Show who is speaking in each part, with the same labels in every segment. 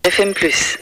Speaker 1: FM+.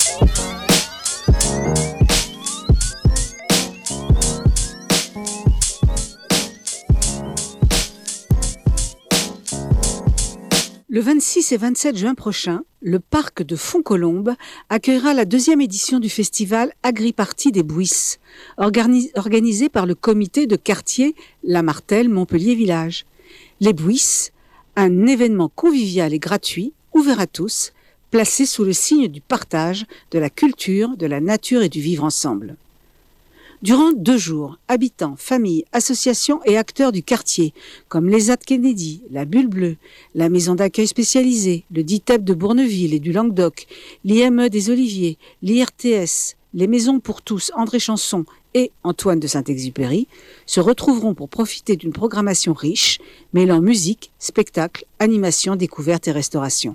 Speaker 2: Le 26 et 27 juin prochain, le parc de Fontcolombe accueillera la 2e édition du festival Agri-Party des Bouisses, organisé par le comité de quartier La Martelle Montpellier Village. Les Bouisses, un événement convivial et gratuit, ouvert à tous, placé sous le signe du partage, de la culture, de la nature et du vivre ensemble. Durant 2 jours, habitants, familles, associations et acteurs du quartier, comme l'ESAT Kennedy, la Bulle Bleue, la maison d'accueil spécialisée, le DITEP de Bourneville et du Languedoc, l'IME des Oliviers, l'IRTS, les Maisons pour tous, André Chanson et Antoine de Saint-Exupéry, se retrouveront pour profiter d'une programmation riche, mêlant musique, spectacle, animation, découverte et restauration.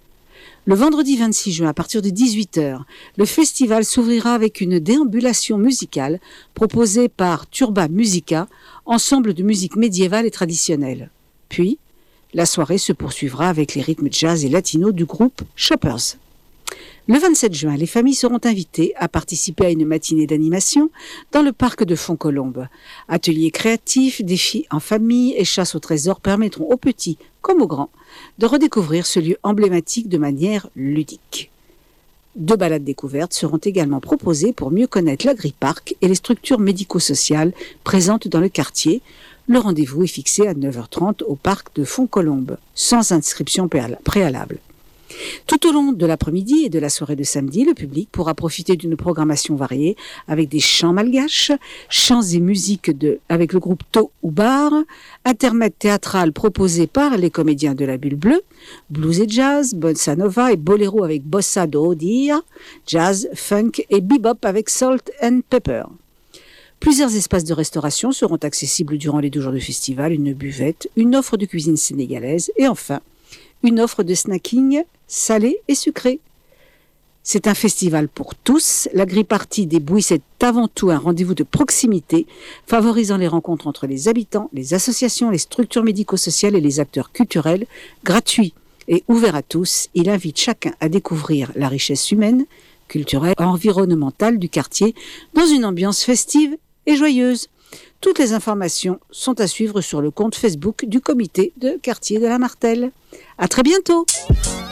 Speaker 2: Le vendredi 26 juin, à partir de 18h, le festival s'ouvrira avec une déambulation musicale proposée par Turba Musica, ensemble de musique médiévale et traditionnelle. Puis, la soirée se poursuivra avec les rythmes jazz et latino du groupe Shoppers. Le 27 juin, les familles seront invitées à participer à une matinée d'animation dans le parc de Fontcolombe. Ateliers créatifs, défis en famille et chasse au trésor permettront aux petits comme aux grands de redécouvrir ce lieu emblématique de manière ludique. 2 balades découvertes seront également proposées pour mieux connaître l'agri-parc et les structures médico-sociales présentes dans le quartier. Le rendez-vous est fixé à 9h30 au parc de Fontcolombe, sans inscription préalable. Tout au long de l'après-midi et de la soirée de samedi, le public pourra profiter d'une programmation variée avec des chants malgaches, chants et musiques avec le groupe Tau ou Bar, intermède théâtral proposé par les comédiens de la Bulle Bleue, blues et jazz, bossa nova et boléro avec bossa do dia, jazz, funk et bebop avec salt and pepper. Plusieurs espaces de restauration seront accessibles durant les 2 jours de festival, une buvette, une offre de cuisine sénégalaise et enfin une offre de snacking salé et sucré. C'est un festival pour tous. L'Agri-Party des Bouisses est avant tout un rendez-vous de proximité, favorisant les rencontres entre les habitants, les associations, les structures médico-sociales et les acteurs culturels. Gratuit et ouvert à tous, il invite chacun à découvrir la richesse humaine, culturelle et environnementale du quartier dans une ambiance festive et joyeuse. Toutes les informations sont à suivre sur le compte Facebook du comité de quartier de la Martelle. À très bientôt!